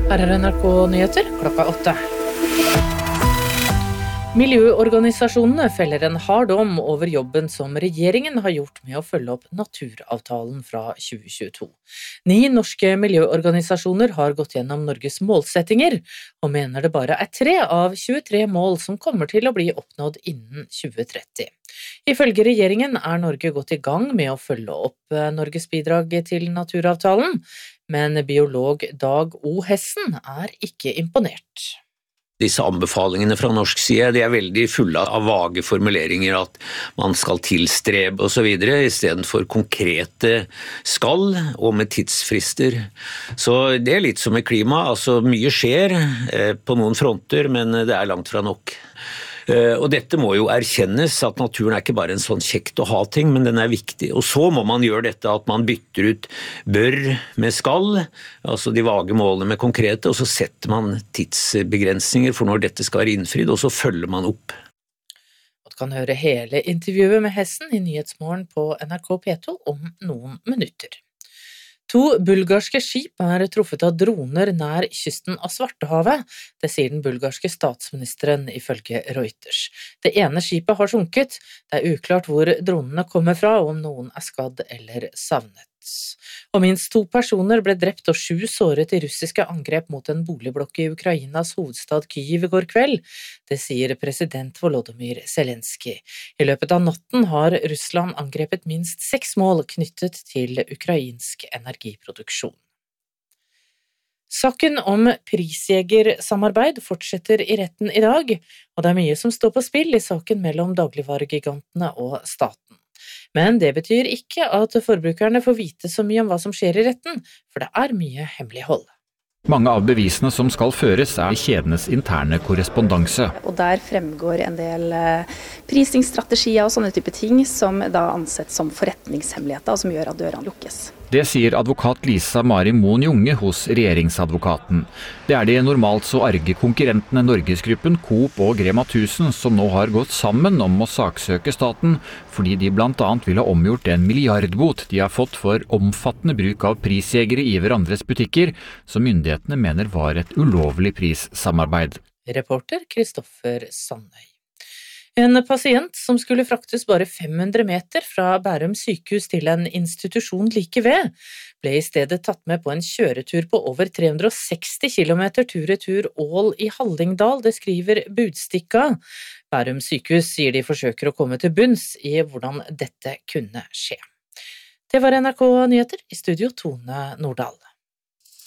Her er NRK Nyheter, klokka 8. Miljøorganisasjonene feller en hard dom over jobben som regjeringen har gjort med å følge opp naturavtalen fra 2022. 9 norske miljøorganisasjoner har gått gjennom Norges målsettinger, og mener det bare er 3 av 23 mål som kommer til å bli oppnådd innen 2030. Ifølge regjeringen er Norge godt i gang med å følge opp Norges bidrag til naturavtalen, men biolog Dag O. Hessen er ikke imponert. Disse anbefalingene fra norsk side, de er veldig fulle av vage formuleringer at man skal tilstrebe og så videre, i stedet for konkrete skal og med tidsfrister. Så det er litt som med klima, altså mye skjer på noen fronter, men det er langt fra nok. Og dette må jo erkjennes at naturen er ikke bare en sånn kjekt å ha ting, men den er viktig. Og så må man gjøre dette at man bytter ut bør med skal, altså de vage målene med konkrete, og så setter man tidsbegrensninger for når dette skal være innfridd, og så følger man opp. Du kan høre hele intervjuet med Hessen i Nyhetsmorgen på NRK P2 om noen minutter. 2 bulgarske skip er truffet av droner nær kysten av Svartehavet, det sier den bulgarske statsministeren ifølge Reuters. Det ene skipet har sunket, det er uklart hvor dronene kommer fra og om noen er skadd eller savnet. Og minst 2 personer ble drept og 7 såret i russiske angrep mot en boligblokk i Ukrainas hovedstad Kyiv i går kveld. Det sier president Volodymyr Zelensky. I løpet av natten har Russland angrepet minst 6 mål knyttet til ukrainsk energiproduksjon. Saken om prisjegersamarbeid fortsetter i retten i dag, og det er mye som står på spill i saken mellom dagligvaregigantene og staten. Men det betyr ikke at forbrukerne får vite så mye om hva som skjer i retten, for det er mye hemmelighold. Mange av bevisene som skal føres er kjedenes interne korrespondanse. Og der fremgår en del prisingsstrategier og sånne type ting som da ansett som forretningshemmeligheter, og som gjør at dørene lukkes. Det sier advokat Lisa Mari Moen Junge hos regjeringsadvokaten. Det er de normalt så arge konkurrentene Norgesgruppen, Coop og Rema 1000 som nå har gått sammen om å saksøke staten, fordi de blant annet vil ha omgjort en milliardbot de har fått for omfattende bruk av prisjegere i hverandres butikker, som myndighetene mener var et ulovlig prissamarbeid. Reporter Kristoffer Sandøy. En pasient som skulle fraktes bare 500 meter fra Bærum sykehus til en institusjon like ved, ble i stedet tatt med på en kjøretur på over 360 km tur-retur Ål i Hallingdal, det skriver Budstikka. Bærum sykehus sier de forsøker å komme til bunns i hvordan dette kunne skje. Det var NRK Nyheter, i studio Tone Nordahl.